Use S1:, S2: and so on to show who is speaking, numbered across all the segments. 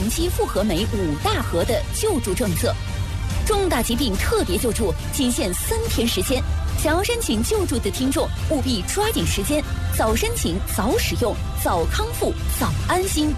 S1: 期复合酶5大核的救助政策。重大疾病特别救助仅限3天时间，想要申请救助的听众务必抓紧时间，早申请早使用，早康复早安心。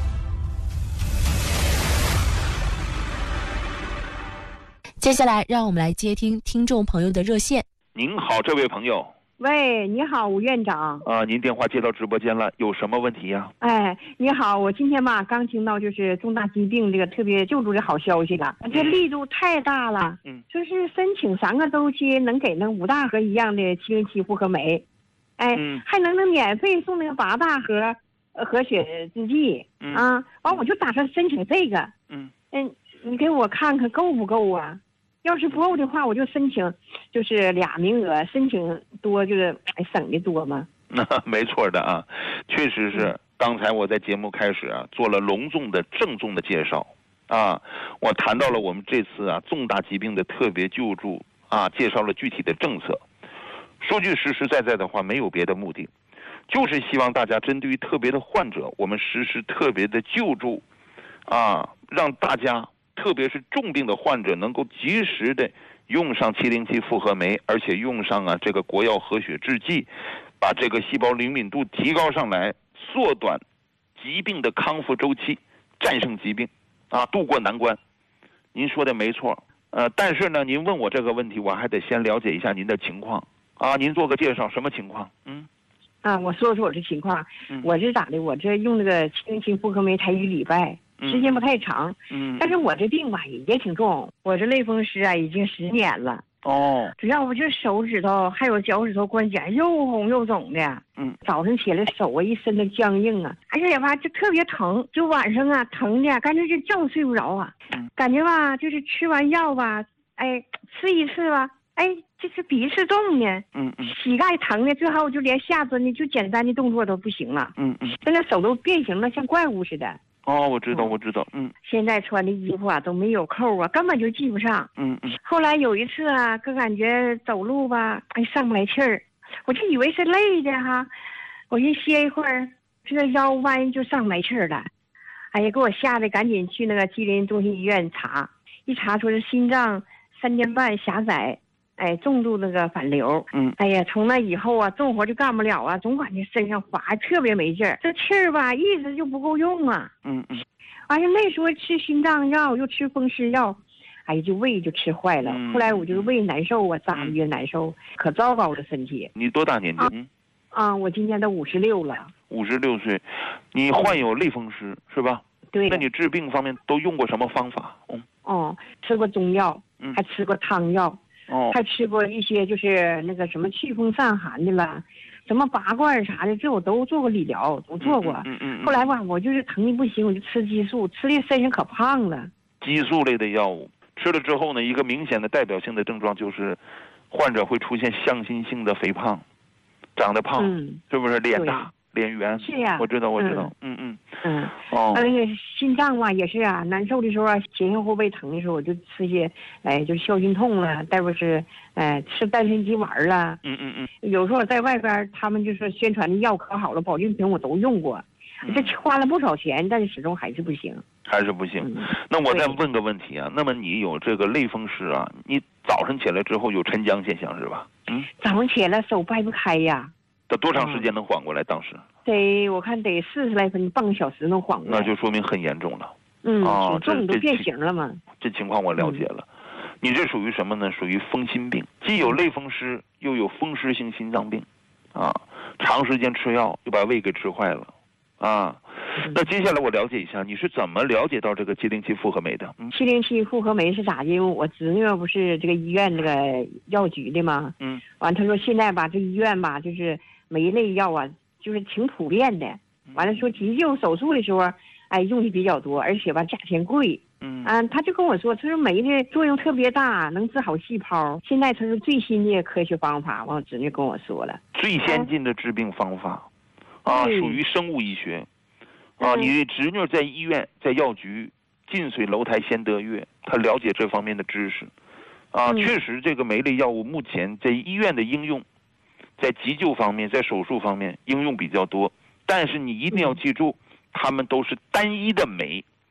S2: 接下来让我们来接听听众朋友的热线。
S3: 您好，这位朋友。
S4: 喂，你好，吴院长。
S3: 您电话接到直播间了，有什么问题呀？
S4: 哎，你好，我今天吧刚听到就是重大疾病这个特别救助的好消息了，这力度太大了。说是申请3个周期能给那5大盒一样的707复合酶，还能免费送那个8大盒活血制剂啊。完我就打算申请这个。你给我看看够不够啊？要是不够的话，我就申请，就是2名额，申请多就是省的多嘛。
S3: 没错的啊，确实是。刚才我在节目开始做了隆重的、郑重的介绍啊，我谈到了我们这次重大疾病的特别救助介绍了具体的政策。说句实实在在的话，没有别的目的，就是希望大家针对于特别的患者，我们实施特别的救助让大家。特别是重病的患者能够及时的用上707复合酶，而且用上这个国药活血制剂，把这个细胞灵敏度提高上来，缩短疾病的康复周期，战胜疾病渡过难关。您说的没错，但是呢，您问我这个问题，我还得先了解一下您的情况您做个介绍，什么情况？
S4: 我说说我这情况。我是咋的？我这用那个707复合酶才1礼拜。时间不太长，但是我这病吧也挺重，我这类风湿已经10年了。主要我这手指头还有脚趾头关节又红又肿的。早晨起来手一身的僵硬而且吧就特别疼，就晚上疼的感觉就觉睡不着感觉吧就是吃完药吧，吃一次吧，就是比一次重呢。膝盖疼的，最后就连下蹲的就简单的动作都不行了。现在手都变形了，像怪物似的。
S3: 我知道。
S4: 现在穿的衣服都没有扣根本就系不上。后来有一次哥感觉走路吧，上不来气儿，我就以为是累的我一歇一会儿，这个腰弯就上不来气儿了。给我吓得赶紧去那个吉林中心医院查，一查说是心脏3间半狭窄。重度那个反流。从那以后重活就干不了总感觉身上滑，特别没劲儿，这气儿吧一直就不够用完了那时候吃心脏药又吃风湿药，就胃就吃坏了。后来我就胃难受咋的也难受，可糟糕了身体。
S3: 你多大年纪？
S4: 我今年都56了。
S3: 56岁，你患有类风湿是吧？
S4: 对。
S3: 那你治病方面都用过什么方法？
S4: 吃过中药，还吃过汤药。还吃过一些就是那个什么祛风散寒的了，什么拔罐啥的，这我都做过理疗，都做过。后来吧，我就是疼的不行，我就吃激素，吃的身上可胖了。
S3: 激素类的药物吃了之后呢，一个明显的代表性的症状就是患者会出现向心性的肥胖，长得胖，是不是脸大脸圆？
S4: 是呀，
S3: 我知道。
S4: 那个心脏吧也是难受的时候前后后背疼的时候，我就吃些就是消心痛了，再不是吃丹参鸡丸了。有时候我在外边他们就是宣传的药可好了，保健品我都用过，这花了不少钱，但是始终还是不行。那我再问个问题那么你有这个类风湿你早上起来之后有晨僵现象是吧？ 早上起来手掰不开
S3: 这多长时间能缓过来？当时
S4: 我看得40来分，半个小时能缓过来。
S3: 那就说明很严重了。
S4: 挺重都变形了嘛。
S3: 这情况我了解了。你这属于什么呢？属于风心病，既有类风湿，又有风湿性心脏病长时间吃药就把胃给吃坏了那接下来我了解一下，你是怎么了解到这个707复合酶的
S4: ？707复合酶是咋的？因为我侄女不是这个医院这个药局的吗？完他说现在吧，这医院吧就是酶类药就是挺普遍的。完了说急救手术的时候用的比较多，而且吧价钱贵。他就跟我说，他说酶的作用特别大，能治好细胞。现在他是最新的科学方法，我侄女跟我说了，
S3: 最先进的治病方法属于生物医学你侄女在医院在药局近水楼台先得月，她了解这方面的知识确实这个酶类药物目前在医院的应用，在急救方面，在手术方面应用比较多，但是你一定要记住它们都是单一的酶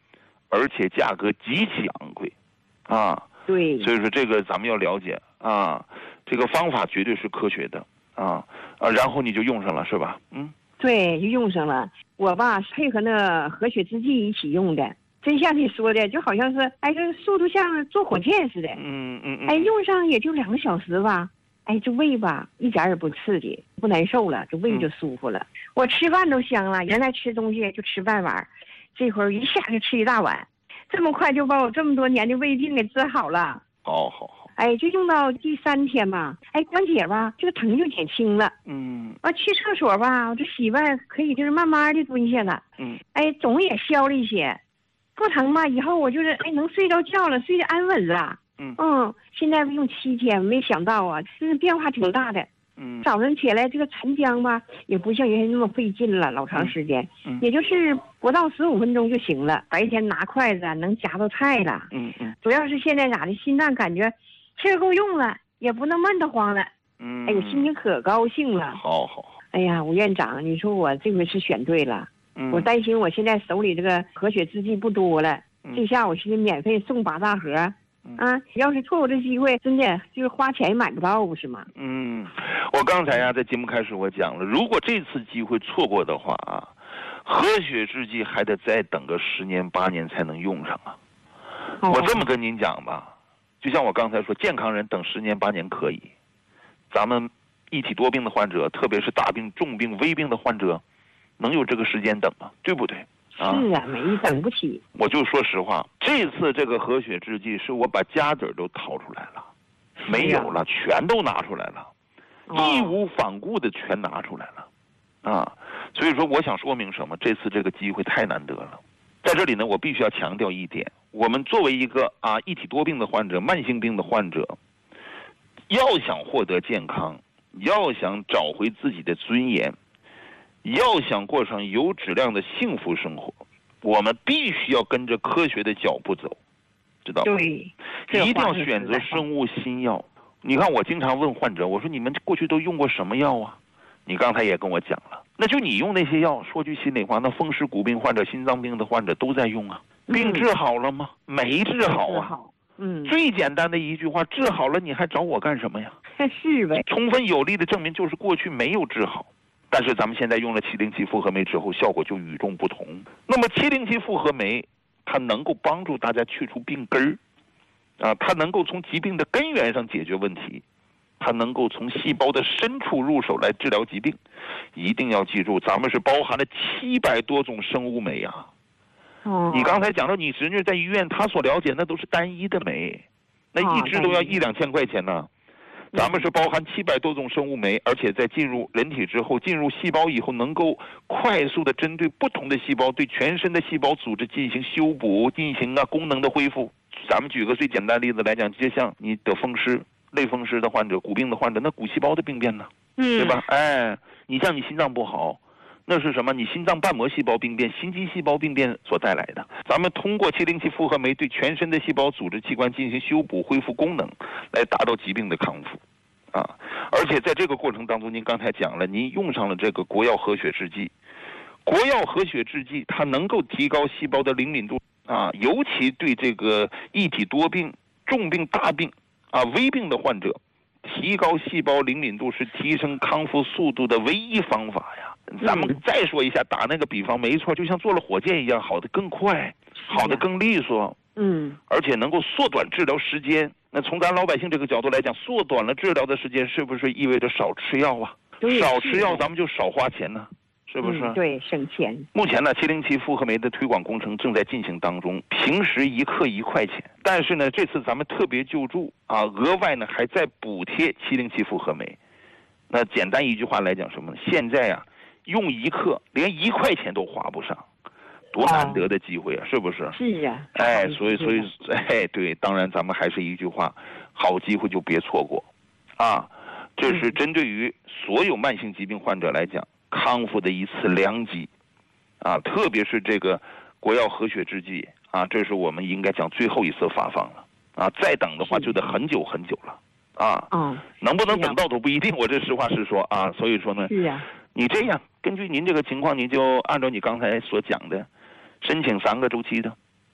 S3: 而且价格极其昂贵，啊，
S4: 对，
S3: 所以说这个咱们要了解啊，这个方法绝对是科学的然后你就用上了是吧？
S4: 对，就用上了。我吧配合那和血之剂一起用的，真像你说的，就好像是这速度像坐火箭似的。用上也就2个小时吧。这胃吧一点也不刺激，不难受了，这胃就舒服了。我吃饭都香了，原来吃东西就吃半碗，这会儿一下就吃一大碗，这么快就把我这么多年的胃病给治好了。
S3: 好。
S4: 就用到第3天吧，关节吧这个疼就减轻了。去厕所吧，我这洗吧可以就是慢慢的蹲下了。肿也消了一些，不疼吧，以后我就是能睡着觉了，睡得安稳了。现在用7天，没想到啊，真是变化挺大的。早晨起来这个沉浆吧，也不像原来那么费劲了，老长时间，也就是不到15分钟就行了。白天拿筷子能夹到菜了。主要是现在咋的，心脏感觉气儿够用了，也不能闷得慌了。我心情可高兴了。
S3: 好。
S4: 哎呀，吴院长，你说我这回是选对了。我担心我现在手里这个和血之剂不多了，这下我寻思免费送8大盒。要是错过这机会，真的就是花钱买不到，不是吗？
S3: 我刚才在节目开始我讲了，如果这次机会错过的话和血之剂还得再等个10年8年才能用上啊。我这么跟您讲吧，就像我刚才说，健康人等10年8年可以，咱们一体多病的患者，特别是大病、重病、危病的患者，能有这个时间等吗？对不对？
S4: 是啊，没等不起。
S3: 我就说实话，这次这个和血之剂是我把家底儿都掏出来了，没有了，全都拿出来了，义无反顾的全拿出来了，所以说我想说明什么？这次这个机会太难得了。在这里呢，我必须要强调一点，我们作为一个一体多病的患者、慢性病的患者，要想获得健康，要想找回自己的尊严，要想过上有质量的幸福生活，我们必须要跟着科学的脚步走，知道吗？
S4: 对，
S3: 一定要选择生物新药。你看，我经常问患者，我说你们过去都用过什么药啊？你刚才也跟我讲了，那就你用那些药，说句心里话，那风湿骨病患者、心脏病的患者都在用啊，病治好了吗？没治好啊。最简单的一句话，治好了你还找我干什么呀？
S4: 是呗。
S3: 充分有力的证明就是过去没有治好。但是咱们现在用了707复合酶之后，效果就与众不同。那么707复合酶，它能够帮助大家去除病根儿，它能够从疾病的根源上解决问题，它能够从细胞的深处入手来治疗疾病。一定要记住，咱们是包含了700多种生物酶啊。你刚才讲到你侄女在医院，她所了解那都是单一的酶，那一支都要1-2千块钱呢。咱们是包含700多种生物酶，而且在进入人体之后，进入细胞以后，能够快速的针对不同的细胞，对全身的细胞组织进行修补，进行功能的恢复。咱们举个最简单的例子来讲，就像你得风湿、类风湿的患者、骨病的患者，那骨细胞的病变呢，对吧？你像你心脏不好，那是什么？你心脏瓣膜细胞病变、心肌细胞病变所带来的。咱们通过707复合酶对全身的细胞组织器官进行修补、恢复功能，来达到疾病的康复。而且在这个过程当中，您刚才讲了，您用上了这个国药和血制剂。国药和血制剂它能够提高细胞的灵敏度尤其对这个一体多病、重病、大病危病的患者，提高细胞灵敏度是提升康复速度的唯一方法呀。咱们再说一下，打那个比方，没错，就像坐了火箭一样，好的更快，好的更利索，而且能够缩短治疗时间。那从咱老百姓这个角度来讲，缩短了治疗的时间，是不是意味着少吃药啊？少吃药，咱们就少花钱呢，是不是？
S4: 对，省钱。
S3: 目前呢，707复合酶的推广工程正在进行当中，平时1克1块钱，但是呢，这次咱们特别救助额外呢还在补贴707复合酶。那简单一句话来讲什么呢？现在用1克连1块钱都花不上。多难得的机会啊，是不是？
S4: 是啊。
S3: 所以，对，当然咱们还是一句话，好机会就别错过，这是针对于所有慢性疾病患者来讲，康复的一次良机，特别是这个国药和血制剂这是我们应该讲最后一次发放了，再等的话就得很久很久了，能不能等到都不一定，我这实话实说所以说呢，
S4: 是啊，
S3: 你这样根据您这个情况，你就按照你刚才所讲的。申请3个周期的，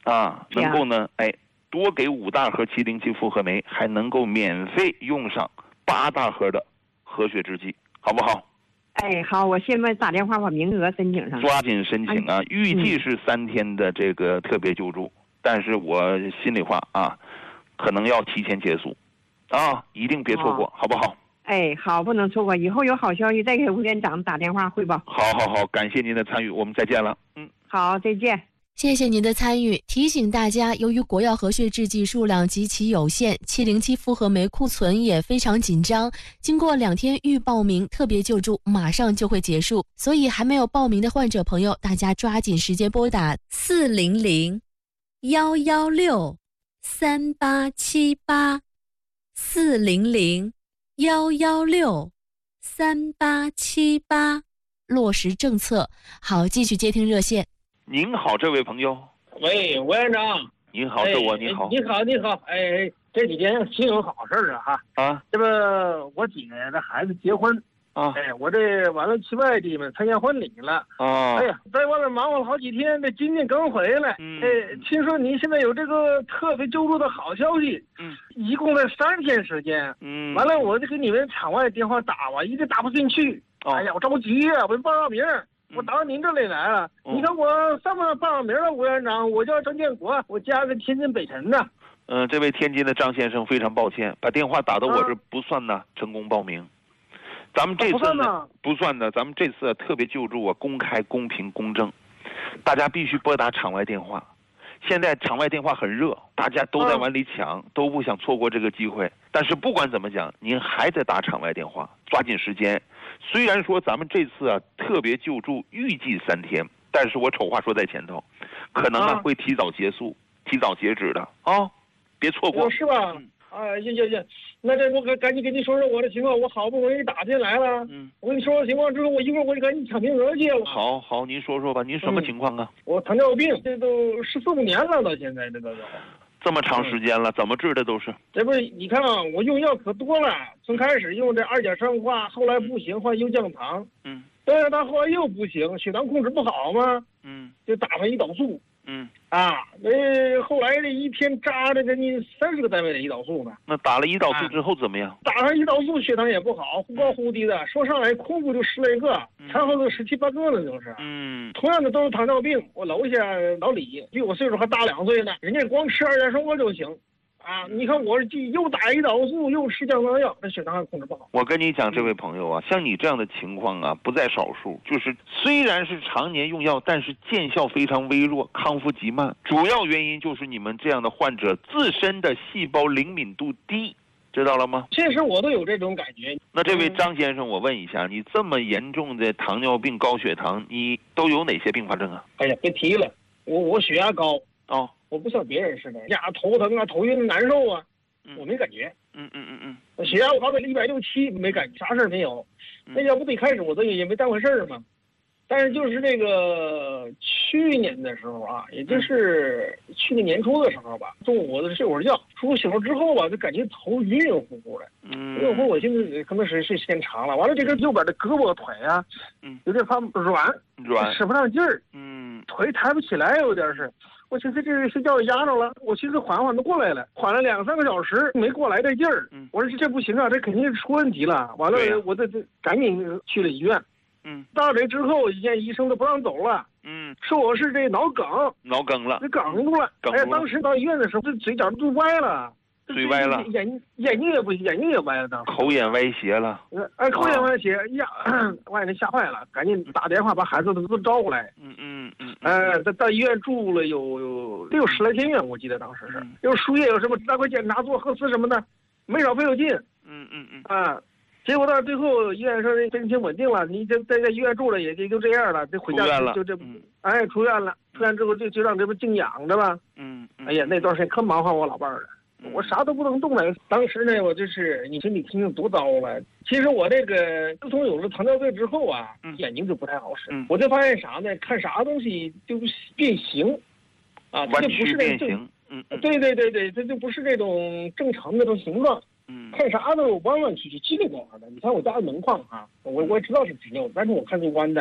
S3: 能够呢，多给5大盒707复合酶，还能够免费用上8大盒的活血制剂，好不好？
S4: 好，我现在打电话把名额申请上，
S3: 抓紧申请啊！预计是3天的这个特别救助，但是我心里话可能要提前结束，一定别错过，好不好？
S4: 好，不能错过，以后有好消息再给吴院长打电话汇报。
S3: 好，感谢您的参与，我们再见了。
S4: 好，再见。
S2: 谢谢您的参与。提醒大家，由于国药活血制剂数量极其有限，707复合酶库存也非常紧张，经过2天预报名，特别救助马上就会结束，所以还没有报名的患者朋友，大家抓紧时间拨打400-116-3878 400-116-3878，落实政策。好，继续接听热线。
S3: 您好，这位朋友。
S5: 喂，吴院长。
S3: 您好，是我。你好。
S5: 你好。这几天新有好事啊！这不，我姐的孩子结婚我这完了去外地嘛参加婚礼了在外面忙活了好几天，这今天刚回来。听说您现在有这个特别救助的好消息。一共的3天时间。完了我就给你们场外电话打吧，一直打不进去。我着急呀，我报上名。我打到您这里来了，你看我上面报上名了，吴院长，我叫张建国，我家在天津北辰呢。
S3: 这位天津的张先生非常抱歉，把电话打到我这不算呢，成功报名。咱们这次不算的，咱们这次特别救助公开、公平、公正，大家必须拨打场外电话。现在场外电话很热，大家都在往里抢，都不想错过这个机会。但是不管怎么讲，您还得打场外电话，抓紧时间。虽然说咱们这次特别救助预计3天，但是我丑话说在前头，可能会提早结束、提早截止的别错过。
S5: 是吧？行，那这我赶紧跟你说说我的情况，我好不容易打进来了。我跟你说说情况之后，我一会儿我就赶紧抢名额去了。
S3: 好，您说说吧，您什么情况啊？
S5: 我糖尿病，这都14、15年了，到现在这都有。
S3: 这么长时间了，怎么治的都是？
S5: 这不是你看我用药可多了，从开始用这2甲酸化，后来不行换优降糖。但是他后来又不行，血糖控制不好嘛。就打上胰岛素。后来这一天扎着给你30个单位的胰岛素呢。
S3: 那打了胰岛素之后怎么样？
S5: 打上胰岛素血糖也不好，忽高忽低的，说上来空腹就10来个，餐后都17、18个了，就是。同样的都是糖尿病，我楼下老李比我岁数还大2岁呢，人家光吃2甲酸化就行。你看我又打胰岛素又吃降糖药，这血糖还控制不好。
S3: 我跟你讲，这位朋友像你这样的情况不在少数，就是虽然是常年用药，但是见效非常微弱，康复极慢。主要原因就是你们这样的患者自身的细胞灵敏度低，知道了吗？
S5: 其实我都有这种感觉。
S3: 那这位张先生，我问一下，你这么严重的糖尿病、高血糖，你都有哪些并发症啊？
S5: 别提了，我血压高。我不像别人似的，头疼头晕难受我没感觉。血压我高到160、170没感觉，啥事儿没有。那要不最开始我也没当回事儿嘛。但是就是这个去年的时候也就是去年年初的时候吧，中午我睡会儿觉，醒了之后就感觉头晕晕乎乎的。晕乎乎，我现在可能是时间长了，完了这个右边的胳膊腿有点发软，使不上劲儿。腿抬不起来，有点是。我寻思这睡觉压着了，我寻思缓都过来了，缓了2、3个小时没过来这劲儿。我说这不行这肯定是出问题了。完了我这赶紧去了医院。到这之后，医生都不让走了。说我是这脑梗了，这梗住了。当时到医院的时候，这嘴角都歪了。
S3: 嘴歪了，
S5: 眼睛也不行，眼睛也歪了，当时
S3: 口眼歪斜了。
S5: 口眼歪斜呀，我给人吓坏了，赶紧打电话把孩子都招过来。到医院住了有10来天院，我记得当时是有输液，有什么大块检查、做核磁什么的，没少费有劲。结果到最后医院说病情稳定了，你在医院住了也就这样了，这回家就这出院了。出院之后就让这不静养着吧。那段时间可忙活我老伴儿了。我啥都不能动了。当时呢，我就是你说你听听多糟了。其实我这个自从有了糖尿病之后眼睛就不太好使。我就发现啥呢？看啥东西就变形，它就不是那种对，它就不是这种正常的那种形状。看啥都弯弯曲曲、叽里呱啦的。你看我家的门框我也知道是直溜的，但是我看是弯的。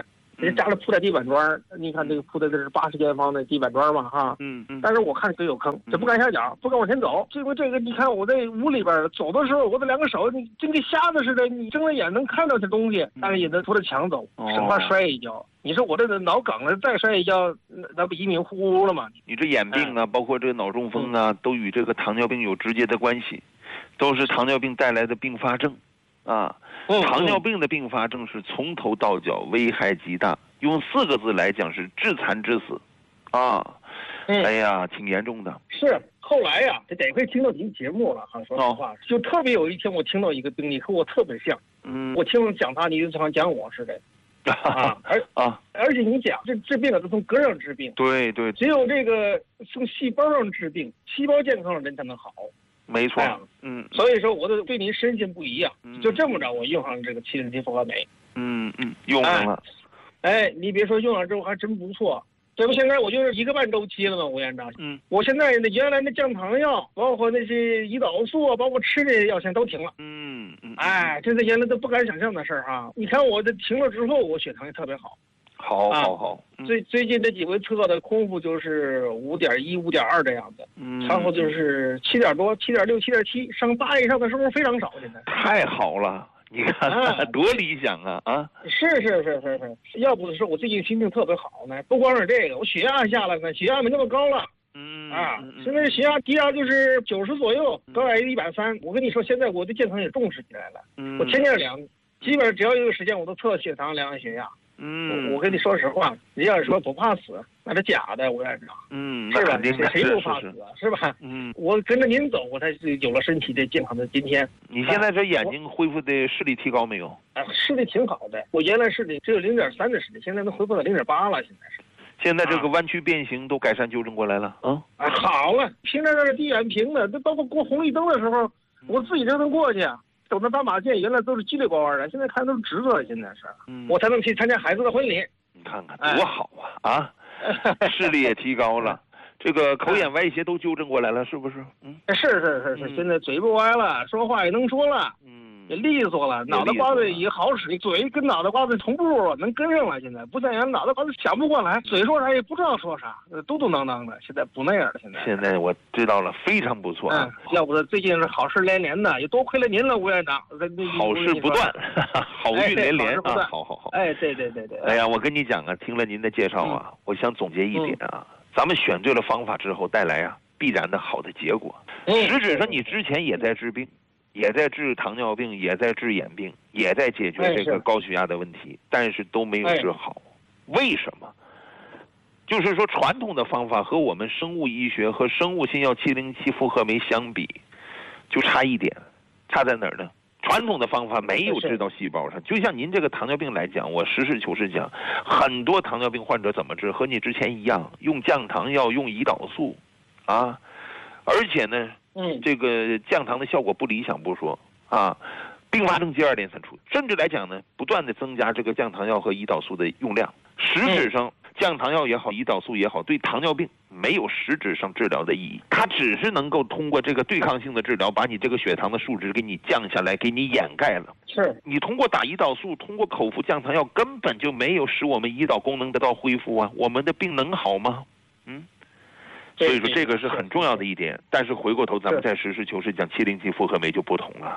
S5: 人家里铺的地板砖，你看这个铺的这是80间房的地板砖嘛哈，但是我看都有坑，这不敢下脚，不敢往前走。这个你看我在屋里边走的时候，我这2个手你真跟瞎子似的，你睁着眼能看到这东西，但是也能扶着墙走，生怕摔一跤。你说我这脑梗了，再摔一跤，那不一命呼呼了吗？
S3: 你这眼病啊，包括这个脑中风啊，都与这个糖尿病有直接的关系，都是糖尿病带来的并发症，啊，糖尿病的并发症是从头到脚危害极大，用4个字来讲是致残致死，啊，哎呀，挺严重的。
S5: 是后来呀，这得亏听到您节目了哈，说实话，就特别有一天我听到一个病例和我特别像，我听讲他，你就像讲我似的。而且你讲这病啊，都从根上治病。对，只有这个从细胞上治病，细胞健康的人才能好。
S3: 没错，
S5: 所以说我都对您深信不疑啊。就这么着，我用上这个707复合酶。
S3: 用上了。
S5: 你别说用了之后还真不错。这不现在我就是1个半周期了吗，吴院长？我现在原来那降糖药，包括那些胰岛素啊，包括吃的药，现在都停了。这是原来都不敢想象的事儿哈。你看我这停了之后，我血糖也特别好。
S3: 好。
S5: 最近这几回测的空腹就是5.1、5.2这样的，然后就是7点多、7.6、7.7，上8以上的时候非常少。现在
S3: 太好了。你看多理想啊！
S5: 是，要不是我最近心情特别好呢，不光是这个，我血压下来呢，血压没那么高了。现在血压低压就是90左右，高压130。我跟你说，现在我对健康也重视起来了。我天天量，基本上只要有时间我都测血糖、量血压。我跟你说实话，你要是说不怕死，那是假的，吴院长。是吧？谁不怕死啊？是吧？我跟着您走，我才有了身体的健康的今天。
S3: 你现在这眼睛恢复的视力提高没有？
S5: 视力挺好的，我原来视力只有0.3的视力，现在都恢复到0.8了。
S3: 现在这个弯曲变形都改善纠正过来了。
S5: 好了，平常那是地眼平的，那包括过红绿灯的时候，我自己就能过去。走那斑马线原来都是叽里呱呱的，现在看都是直的。现在是，我才能去参加孩子的婚礼。
S3: 你看看多好啊！视力也提高了，这个口眼歪斜都纠正过来了，是不是？
S5: 是，现在嘴不歪了，说话也能说了，也利索了，脑袋瓜子也好使，嘴跟脑袋瓜子同步，能跟上了。现在不像原来脑袋瓜子想不过来，嘴说啥也不知道说啥，嘟嘟囔囔的。现在不那样了，
S3: 现在我知道了，非常不错。
S5: 要不最近是好事连连的，也多亏了您了，吴院长。
S3: 好事不断，好运连连啊！好。
S5: 对。
S3: 哎呀，我跟你讲啊，听了您的介绍啊，我想总结一点啊，咱们选对了方法之后，带来必然的好的结果。实质上，你之前也在治病。也在治糖尿病，也在治眼病，也在解决这个高血压的问题，但是都没有治好。为什么？就是说传统的方法和我们生物医学和生物新药707复合酶相比，就差一点，差在哪儿呢？传统的方法没有治到细胞上，就像您这个糖尿病来讲，我实事求是讲，很多糖尿病患者怎么治？和你之前一样，用降糖药，用胰岛素，而且呢。这个降糖的效果不理想不说并发症接二连三出，甚至来讲呢，不断的增加这个降糖药和胰岛素的用量。实质上，降糖药也好，胰岛素也好，对糖尿病没有实质上治疗的意义，它只是能够通过这个对抗性的治疗，把你这个血糖的数值给你降下来，给你掩盖了。
S5: 是
S3: 你通过打胰岛素，通过口服降糖药，根本就没有使我们胰岛功能得到恢复啊，我们的病能好吗？所以说这个是很重要的一点，但是回过头咱们再实事求是讲707复合酶就不同了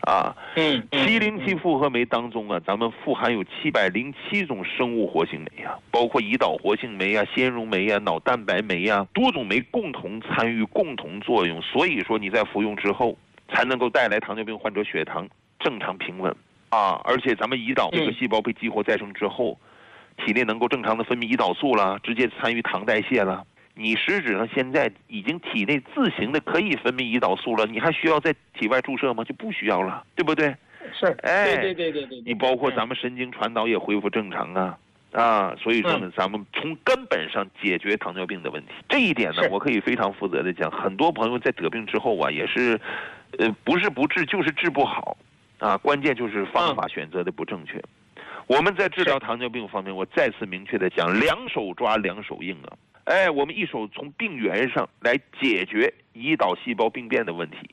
S3: 707复合酶当中咱们富含有707种生物活性酶包括胰岛活性酶纤溶酶脑蛋白酶多种酶共同参与共同作用，所以说你在服用之后才能够带来糖尿病患者血糖正常平稳而且咱们胰岛这个细胞被激活再生之后，体内能够正常的分泌胰岛素了，直接参与糖代谢了。你实质上现在已经体内自行的可以分泌胰岛素了，你还需要在体外注射吗？就不需要了，对不对？
S5: 是，对。
S3: 你包括咱们神经传导也恢复正常所以说呢，咱们从根本上解决糖尿病的问题。这一点呢，我可以非常负责的讲，很多朋友在得病之后也是，不是不治，就是治不好关键就是方法选择的不正确。我们在治疗糖尿病方面，我再次明确的讲，两手抓两手硬我们一手从病源上来解决胰岛细胞病变的问题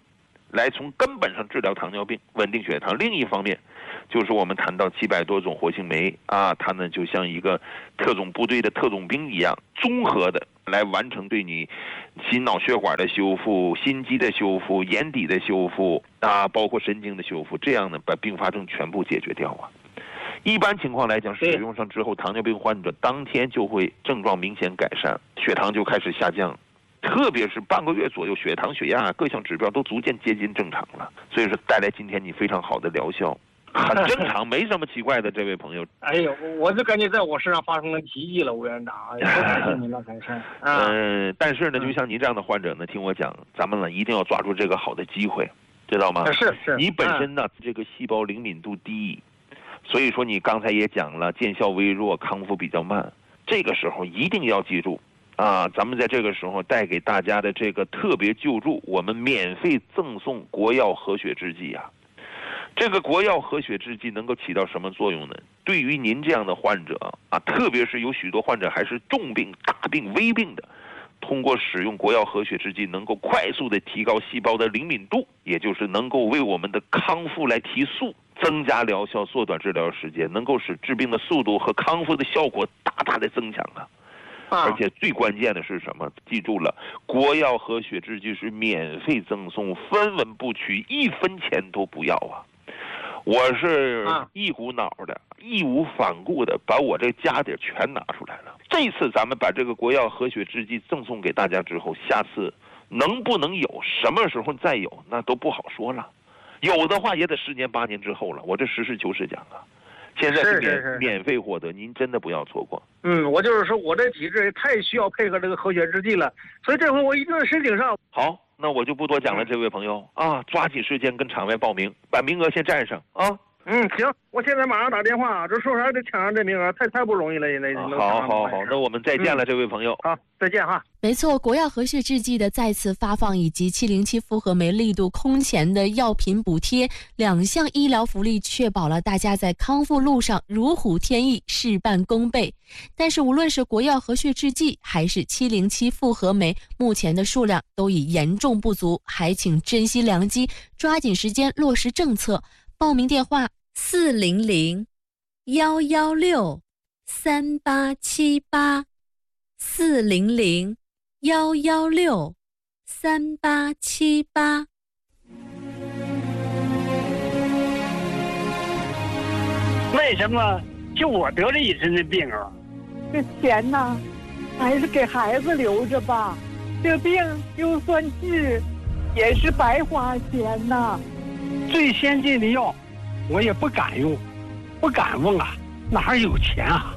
S3: 来从根本上治疗糖尿病，稳定血糖。另一方面，就是我们谈到700多种活性酶啊，它呢就像一个特种部队的特种兵一样，综合的来完成对你心脑血管的修复、心肌的修复、眼底的修复啊，包括神经的修复，这样呢把并发症全部解决掉啊。一般情况来讲，使用上之后，糖尿病患者当天就会症状明显改善，血糖就开始下降。特别是半个月左右，血糖、血压各项指标都逐渐接近正常了，所以说带来今天你非常好的疗效，很正常，没什么奇怪的，这位朋友。
S5: 哎呦，我就感觉在我身上发生了奇迹了，吴院长，感谢您了，感谢。
S3: 但是呢，就像您这样的患者呢，听我讲，咱们呢一定要抓住这个好的机会，知道吗？
S5: 是。
S3: 你本身呢，这个细胞灵敏度低，所以说你刚才也讲了，见效微弱，康复比较慢，这个时候一定要记住。咱们在这个时候带给大家的这个特别救助，我们免费赠送国药和血制剂啊。这个国药和血制剂能够起到什么作用呢？对于您这样的患者啊，特别是有许多患者还是重病、大病、危病的，通过使用国药和血制剂，能够快速的提高细胞的灵敏度，也就是能够为我们的康复来提速，增加疗效，缩短治疗时间，能够使治病的速度和康复的效果大大的增强啊。而且最关键的是什么？记住了，国药和血制剂是免费赠送，分文不取，1分钱都不要啊！我是一股脑的、义无反顾的把我这家底全拿出来了。这次咱们把这个国药和血制剂赠送给大家之后，下次能不能有，什么时候再有，那都不好说了。有的话也得10年8年之后了。我这实事求是讲啊。现在是免费获得，您真的不要错过。
S5: 我就是说我这体质太需要配合这个和血制剂了，所以这回我一定申请上。
S3: 好，那我就不多讲了，这位朋友啊，抓紧时间跟场外报名，把名额先占上啊。
S5: 行，我现在马上打电话，这说啥得抢上这名额，太不容易了，现在。
S3: 好，那我们再见了，这位朋友。
S5: 好，再见哈。
S2: 没错，国药和血制剂的再次发放以及707复合酶力度空前的药品补贴2项医疗福利，确保了大家在康复路上如虎添翼，事半功倍。但是无论是国药和血制剂还是707复合酶，目前的数量都已严重不足，还请珍惜良机，抓紧时间落实政策。报名电话400-116-3878 400-116-3878。
S6: 为什么就我得了一身的病啊？
S7: 这钱呢，还是给孩子留着吧。这病就算治，也是白花钱呐。
S6: 最先进的药，我也不敢用，不敢问啊，哪有钱啊？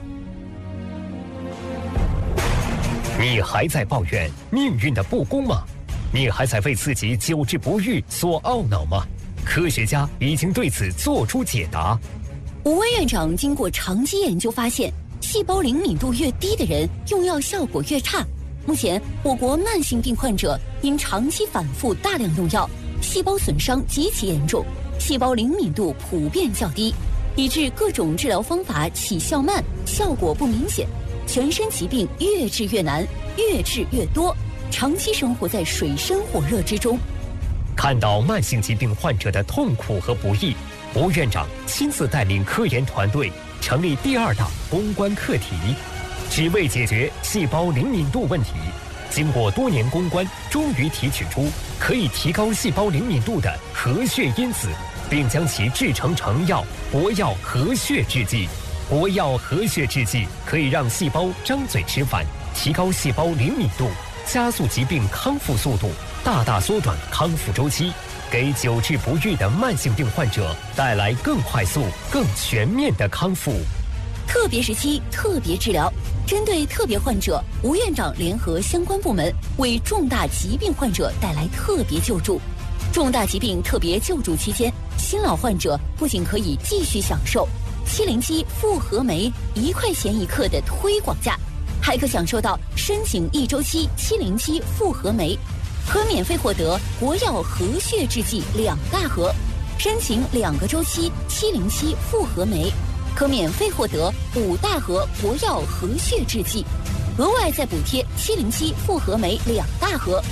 S8: 你还在抱怨命运的不公吗？你还在为自己久治不愈所懊恼吗？科学家已经对此做出解答。
S1: 吴威院长经过长期研究发现，细胞灵敏度越低的人，用药效果越差。目前，我国慢性病患者因长期反复大量用药，细胞损伤极其严重，细胞灵敏度普遍较低，以致各种治疗方法起效慢，效果不明显，全身疾病越治越难，越治越多，长期生活在水深火热之中。
S8: 看到慢性疾病患者的痛苦和不易，吴院长亲自带领科研团队成立第2大攻关课题，只为解决细胞灵敏度问题。经过多年攻关，终于提取出可以提高细胞灵敏度的和血因子，并将其制成成药国药和血制剂。国药和血制剂可以让细胞张嘴吃饭，提高细胞灵敏度，加速疾病康复速度，大大缩短康复周期，给久治不愈的慢性病患者带来更快速、更全面的康复。
S1: 特别时期特别治疗，针对特别患者，吴院长联合相关部门为重大疾病患者带来特别救助。重大疾病特别救助期间，新老患者不仅可以继续享受707复合酶1块钱1克的推广价，还可享受到申请1周期707复合酶，可免费获得国药和血制剂2大盒；申请2个周期707复合酶，可免费获得5大盒国药和血制剂，额外再补贴707复合酶2大盒。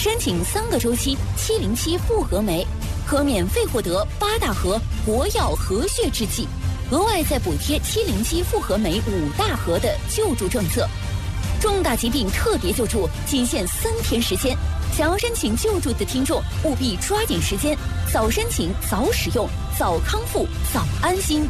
S1: 申请3个周期707复合酶，可免费获得8大盒国药和血制剂，额外再补贴707复合酶5大盒的救助政策。重大疾病特别救助仅限3天时间，想要申请救助的听众务必抓紧时间，早申请早使用，早康复早安心。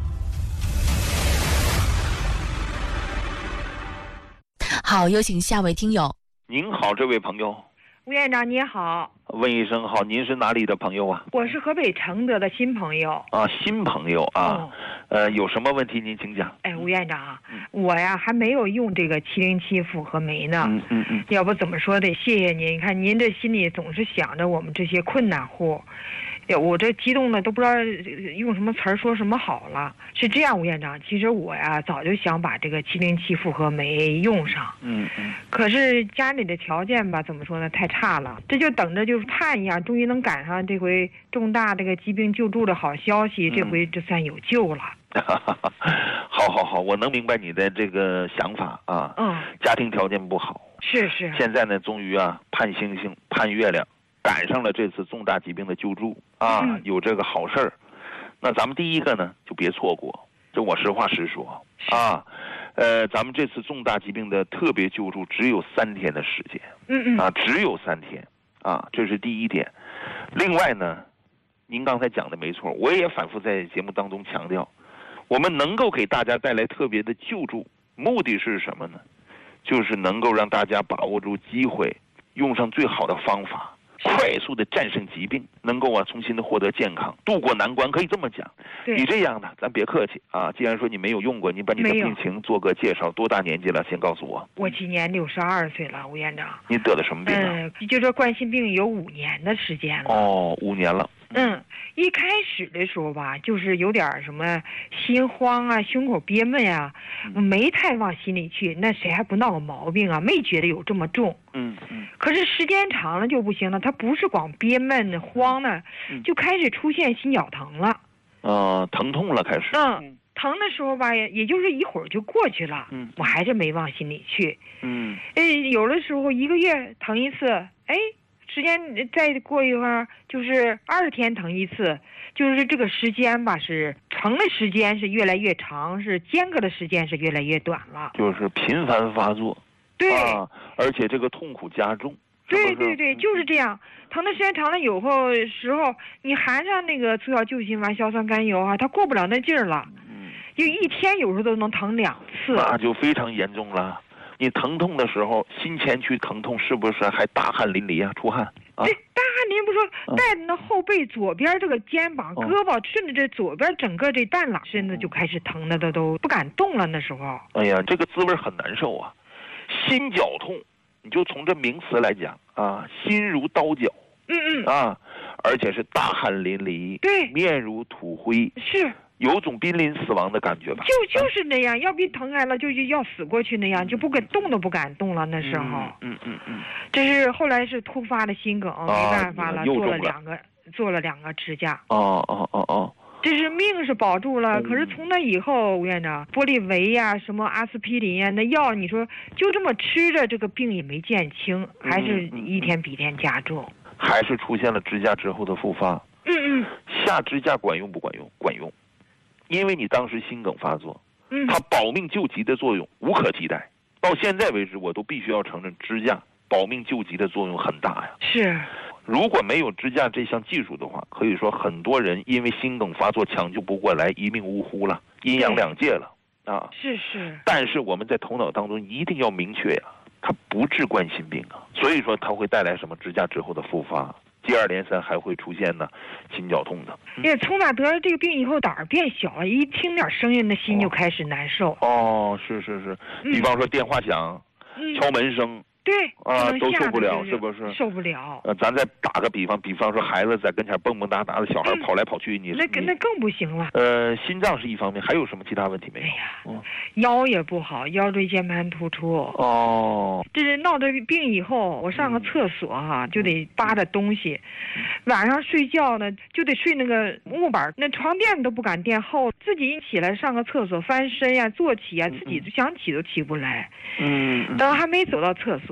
S2: 好，有请下位听友。
S3: 您好，这位朋友。
S9: 吴院长你好。
S3: 问一声好，您是哪里的朋友啊？
S9: 我是河北承德的新朋友。
S3: 啊，新朋友啊。有什么问题您请讲。
S9: 哎，吴院长，我呀还没有用这个707复合酶呢。要不怎么说得谢谢您，你看您这心里总是想着我们这些困难户。我这激动的都不知道用什么词儿说什么好了。是这样，吴院长，其实我呀早就想把这个707复合酶用上。可是家里的条件吧，怎么说呢，太差了。这就等着就是盼一样，终于能赶上这回重大这个疾病救助的好消息，这回就算有救了。
S3: 好，我能明白你的这个想法啊。家庭条件不好。
S9: 是。
S3: 现在呢，终于啊盼星星盼月亮。赶上了这次重大疾病的救助啊，有这个好事儿。那咱们第一个呢，就别错过。这我实话实说啊，咱们这次重大疾病的特别救助只有3天的时间，只有3天啊，这是第一点。另外呢，您刚才讲的没错，我也反复在节目当中强调，我们能够给大家带来特别的救助，目的是什么呢？就是能够让大家把握住机会，用上最好的方法。快速的战胜疾病，能够重新的获得健康，渡过难关，可以这么讲。你这样的，咱别客气啊。既然说你没有用过，你把你的病情做个介绍。多大年纪了？先告诉我。
S9: 我今年62岁了，吴院长。
S3: 你得的什么病啊？
S9: 就说冠心病有5年的时间了。
S3: 5年了。
S9: 一开始的时候吧，就是有点什么心慌啊，胸口憋闷啊，没太往心里去。那谁还不闹个毛病啊？没觉得有这么重。可是时间长了就不行了，它不是光憋闷慌呢，就开始出现心绞疼了。
S3: 疼痛了开始。
S9: 疼的时候吧，也就是一会儿就过去了。我还是没往心里去。有的时候1个月疼一次，时间再过一会儿就是20天疼一次，就是这个时间吧，是疼的时间是越来越长，是间隔的时间是越来越短了，
S3: 就是频繁发作。
S9: 对，
S3: 而且这个痛苦加重。
S9: 对，就是这样。疼的时间长了，有时候你含上那个促效救心丸、硝酸甘油它过不了那劲儿了，就1天有时候都能疼2次，
S3: 那就非常严重了。你疼痛的时候，心前区疼痛是不是还大汗淋漓啊？出汗啊？
S9: 对，大汗淋不说，带着那后背左边这个肩膀、胳膊，顺着这左边整个这蛋朗身子就开始疼的都不敢动了。那时候，
S3: 哎呀，这个滋味很难受啊！心绞痛，你就从这名词来讲啊，心如刀绞，而且是大汗淋漓，
S9: 对，
S3: 面如土灰，
S9: 是。
S3: 有种濒临死亡的感觉吧？
S9: 就是那样，要比疼开了就要死过去那样，就不敢动都不敢动了。那时候，这是后来是突发的心梗，没办法了，做了2个支架。这是命是保住了，可是从那以后，吴院长，玻利维呀、什么阿司匹林呀，那药你说就这么吃着，这个病也没见轻，还是一天比一天加重，
S3: 还是出现了支架之后的复发。下支架管用不管用？管用。因为你当时心梗发作，它保命救急的作用无可替代。到现在为止，我都必须要承认支架保命救急的作用很大呀。
S9: 是，
S3: 如果没有支架这项技术的话，可以说很多人因为心梗发作抢救不过来，一命呜呼了，阴阳两界了啊。
S9: 是。
S3: 但是我们在头脑当中一定要明确呀，它不治冠心病啊，所以说它会带来什么支架之后的复发。接二连三还会出现呢心绞痛的。
S9: 从哪得了这个病以后胆儿变小了，一听点声音那心就开始难受。
S3: 是，比方说电话响，敲门声，
S9: 对
S3: 都受不了，是不是？
S9: 受不了。
S3: 咱再打个比方说孩子在跟前蹦蹦哒哒的，小孩跑来跑去，那
S9: 更不行了。
S3: 心脏是一方面，还有什么其他问题没有？
S9: 腰也不好，腰椎间盘突出。这是闹这病以后，我上个厕所就得扒着东西，晚上睡觉呢就得睡那个木板，那床垫都不敢垫厚，自己一起来上个厕所翻身呀、坐起呀，自己想起都起不来。等还没走到厕所，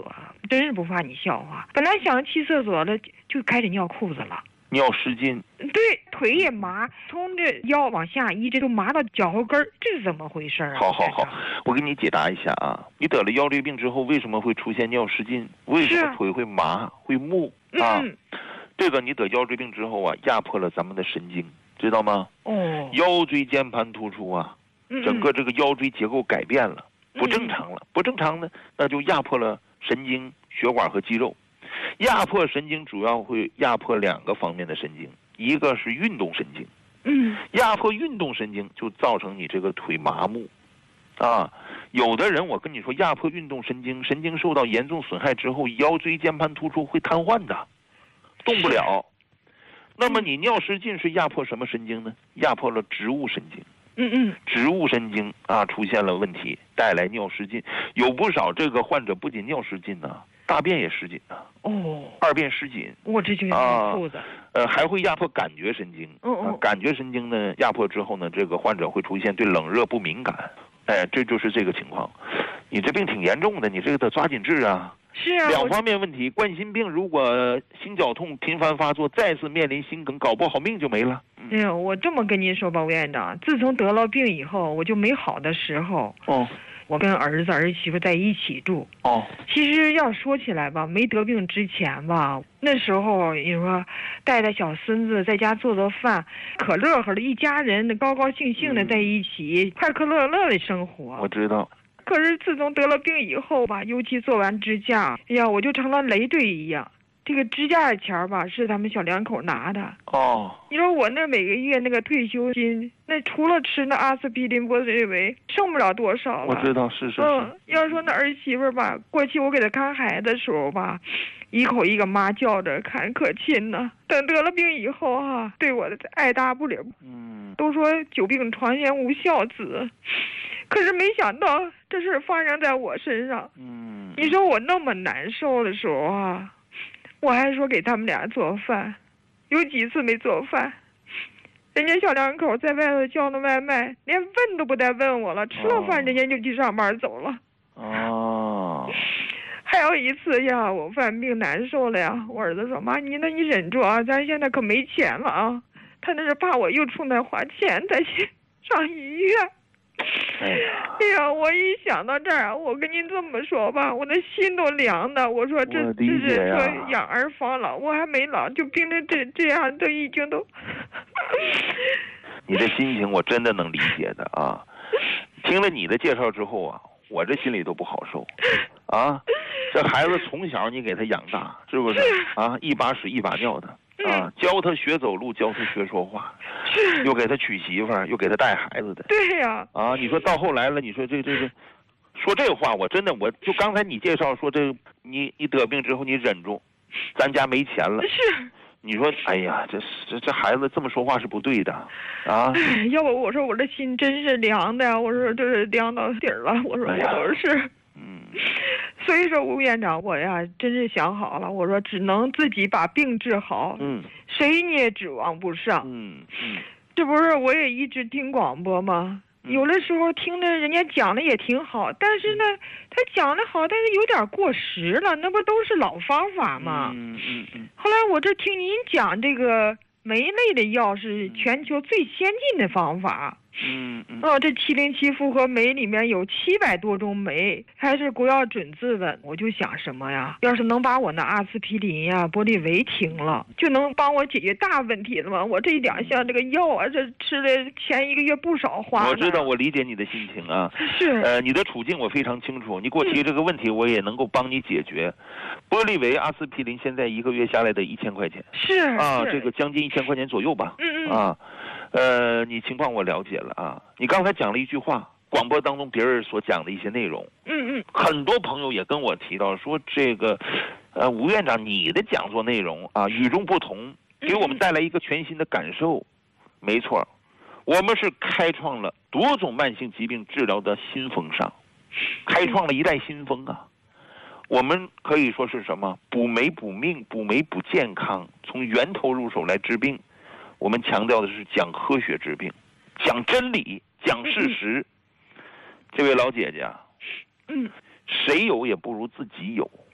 S9: 真是不怕你笑话。本来想去厕所了，就开始尿裤子了。
S3: 尿失禁，
S9: 对，腿也麻，从这腰往下一直都麻到脚后跟，这是怎么回事啊？
S3: 好，我给你解答一下啊。你得了腰椎病之后，为什么会出现尿失禁？为什么腿会麻会木啊？这个你得腰椎病之后啊，压迫了咱们的神经，知道吗？腰椎间盘突出啊，整个这个腰椎结构改变了，不正常了。不正常呢，那就压迫了神经、血管和肌肉。压迫神经主要会压迫2个方面的神经，一个是运动神经，压迫运动神经就造成你这个腿麻木，啊，有的人我跟你说，压迫运动神经，神经受到严重损害之后，腰椎间盘突出会瘫痪的，动不了。那么你尿失禁是压迫什么神经呢？压迫了植物神经。植物神经啊出现了问题，带来尿失禁。有不少这个患者不仅尿失禁呢，大便也失禁啊。二便失禁。我这就尿裤子。还会压迫感觉神经。感觉神经呢压迫之后呢，这个患者会出现对冷热不敏感。这就是这个情况。你这病挺严重的，你这个得抓紧治啊。是啊。2方面问题，冠心病如果心绞痛频繁发作，再次面临心梗，搞不好命就没了。
S9: 哎呀，我这么跟您说吧，吴院长，自从得了病以后，我就没好的时候。我跟儿子儿媳妇在一起住。其实要说起来吧，没得病之前吧，那时候你说带小孙子在家做饭，可乐呵的，一家人高高兴兴的在一起，快快乐乐的生活。
S3: 我知道。
S9: 可是自从得了病以后吧，尤其做完支架，哎呀，我就成了累赘一样。这个支架的钱吧，是他们小两口拿的。你说我那每个月那个退休金，那除了吃那阿司匹林、博瑞维，剩不了多少了。
S3: 我知道，是。
S9: 要说那儿媳妇吧，过去我给她看孩子的时候吧，一口一个妈叫着看，可亲呢。等得了病以后啊，对我的爱答不理。都说久病床前无孝子，可是没想到这事发生在我身上。你说我那么难受的时候啊，我还说给他们俩做饭，有几次没做饭，人家小两口在外头叫那外卖，连问都不带问我了，吃了饭人家就去上班走了。还有一次呀，我犯病难受了呀，我儿子说：“妈，你忍住啊，咱现在可没钱了啊。”他那是怕我又出来花钱再去上医院。哎呀，我一想到这儿，我跟您这么说吧，我的心都凉的。我说这是说养儿防老，我还没老，就病成这样，都已经都。
S3: 你的心情我真的能理解的啊！听了你的介绍之后啊，我这心里都不好受啊！这孩子从小你给他养大，是不是啊？一把屎一把尿的。教他学走路，教他学说话，又给他娶媳妇儿，又给他带孩子的。
S9: 对呀。
S3: 你说到后来了，你说这说这话，我真的我就刚才你介绍说这你得病之后你忍住，咱家没钱了。你说哎呀，这孩子这么说话是不对的啊！
S9: 要不我说我这心真是凉的呀，我说这是凉到底儿了，我说我都是。所以说吴院长，我呀真是想好了，我说只能自己把病治好，谁你也指望不上。这不是我也一直听广播吗？有的时候听着人家讲的也挺好，但是呢，他讲的好，但是有点过时了，那不都是老方法吗？后来我这听您讲这个酶类的药是全球最先进的方法。这707复合酶里面有700多种酶，还是国药准字的。我就想什么呀？要是能把我那阿司匹林呀、博利维停了，就能帮我解决大问题了吗？我这2项这个药啊，这吃了前1个月不少花。
S3: 我知道，我理解你的心情啊。是。你的处境我非常清楚，你给我提这个问题，我也能够帮你解决。博利维、阿司匹林现在1个月下来得1000块钱。
S9: 是。
S3: 这个将近1000块钱左右吧。你情况我了解了啊。你刚才讲了一句话，广播当中别人所讲的一些内容，很多朋友也跟我提到说，这个，吴院长你的讲座内容啊与众不同，给我们带来一个全新的感受。没错，我们是开创了多种慢性疾病治疗的新风尚，开创了一代新风啊。我们可以说是什么？补酶补命，补酶补健康，从源头入手来治病。我们强调的是讲科学治病，讲真理，讲事实。这位老姐姐，谁有也不如自己有。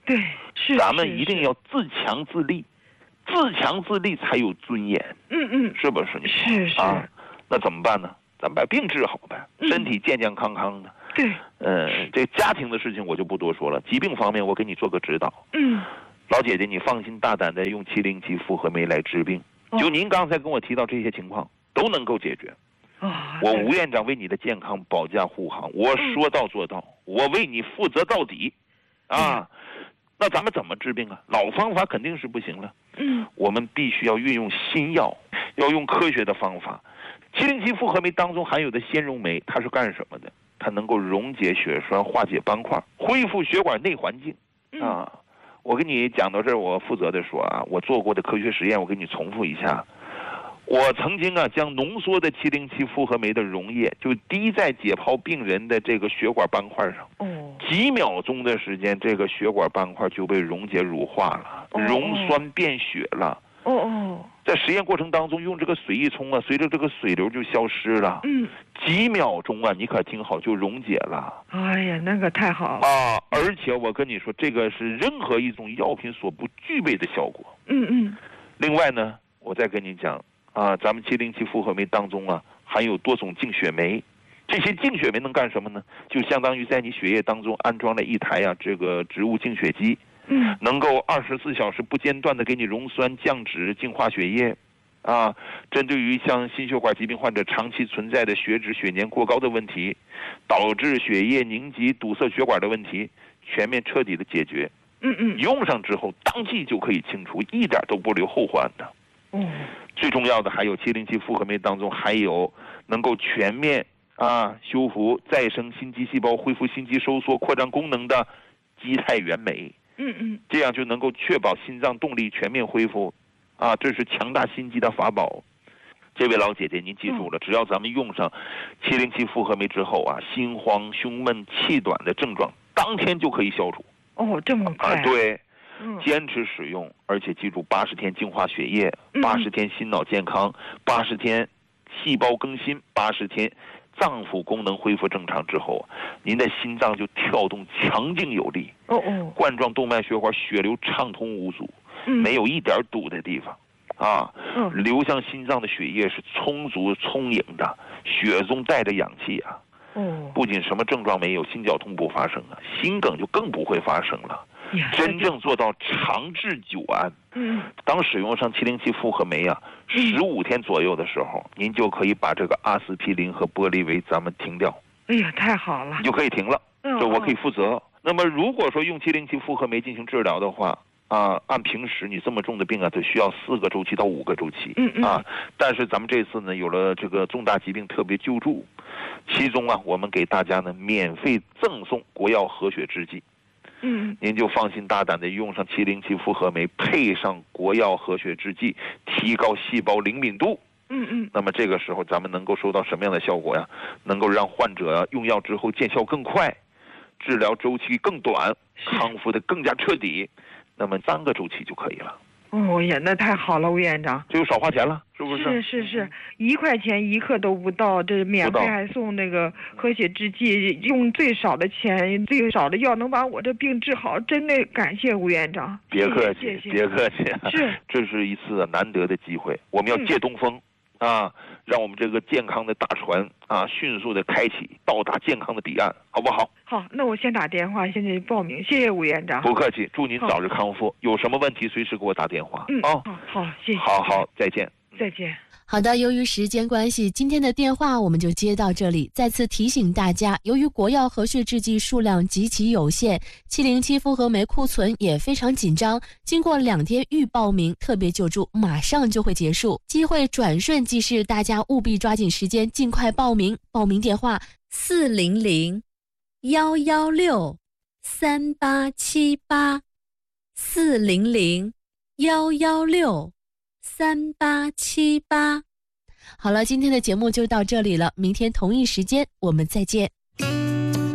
S9: 对，是。
S3: 咱们一定要自强自立，自强自立才有尊严。是不是？
S9: 是
S3: 啊，那怎么办呢？咱把病治好呗，身体健健康康的。
S9: 对。
S3: 这家庭的事情我就不多说了，疾病方面我给你做个指导。老姐姐，你放心大胆的用707复合酶来治病，就您刚才跟我提到这些情况都能够解决。我吴院长为你的健康保驾护航，我说到做到，我为你负责到底。那咱们怎么治病啊？老方法肯定是不行了。我们必须要运用新药，要用科学的方法。707复合酶当中含有的纤溶酶，它是干什么的？它能够溶解血栓，化解斑块，恢复血管内环境。我跟你讲到这儿，我负责的说啊，我做过的科学实验，我给你重复一下。我曾经将浓缩的707复合酶的溶液就滴在解剖病人的这个血管斑块上，几秒钟的时间，这个血管斑块就被溶解乳化了，溶栓变血了。在实验过程当中，用这个水一冲随着这个水流就消失了。几秒钟你可听好，就溶解了。
S9: 哎呀，那个太好了
S3: 而且我跟你说，这个是任何一种药品所不具备的效果。另外呢，我再跟你讲咱们707复合酶当中含有多种净血酶，这些净血酶能干什么呢？就相当于在你血液当中安装了一台这个植物净血机。能够24小时不间断的给你溶栓、降脂、净化血液，针对于像心血管疾病患者长期存在的血脂、血粘过高的问题，导致血液凝集、堵塞血管的问题，全面彻底的解决。用上之后当即就可以清除，一点都不留后患的。最重要的还有707复合酶当中还有能够全面修复、再生心肌细胞、恢复心肌收缩、扩张功能的肌肽原酶。这样就能够确保心脏动力全面恢复，这是强大心肌的法宝。这位老姐姐，您记住了，只要咱们用上707复合酶之后心慌、胸闷、气短的症状当天就可以消除。
S9: 这么快？
S3: 对，坚持使用，而且记住80天净化血液，80天心脑健康，80天细胞更新，80天脏腑功能恢复正常之后，您的心脏就跳动强劲有力，冠状动脉血管血流畅通无阻，没有一点堵的地方，流向心脏的血液是充足充盈的，血中带着氧气不仅什么症状没有，心绞痛不发生心梗就更不会发生了。真正做到长治久安。当使用上707复合酶15天左右的时候，您就可以把这个阿司匹林和玻利维咱们停掉。
S9: 哎呀，太好了，
S3: 你就可以停了，这我可以负责。那么如果说用707复合酶进行治疗的话按平时你这么重的病都需要4个周期到5个周期但是咱们这次呢有了这个重大疾病特别救助，其中我们给大家呢免费赠送国药和血制剂。您就放心大胆的用上707复合酶，配上国药和血制剂，提高细胞灵敏度。那么这个时候咱们能够收到什么样的效果呀？能够让患者用药之后见效更快，治疗周期更短，康复的更加彻底。那么3个周期就可以了。
S9: 呀，那太好了，吴院长，
S3: 这就少花钱了，是不是？
S9: 是，1块钱1克都不到，这免费还送那个和血制剂，用最少的钱、最少的药能把我这病治好，真的感谢吴院长。
S3: 别客气，别客气，
S9: 是，
S3: 这是一次难得的机会，我们要借东风让我们这个健康的大船迅速的开启，到达健康的彼岸，好不好？
S9: 好，那我先打电话，现在报名，谢谢吴院长。
S3: 不客气，祝您早日康复。有什么问题随时给我打电话。
S9: 好，谢谢。
S3: 好，再见。
S9: 再见。
S2: 好的，由于时间关系，今天的电话我们就接到这里。再次提醒大家，由于国药和血制剂数量极其有限，707复合酶库存也非常紧张，经过2天预报名，特别救助马上就会结束，机会转瞬即逝，大家务必抓紧时间，尽快报名。报名电话400-116-3878 400-116-3878。好了，今天的节目就到这里了，明天同一时间我们再见。